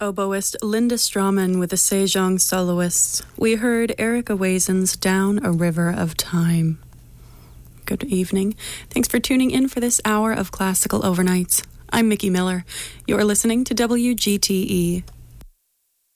oboist Linda Strawman with the Sejong Soloists. We heard Erica Wazen's Down a River of Time. Good evening. Thanks for tuning in for this hour of Classical Overnights. I'm Mickey Miller. You're listening to WGTE.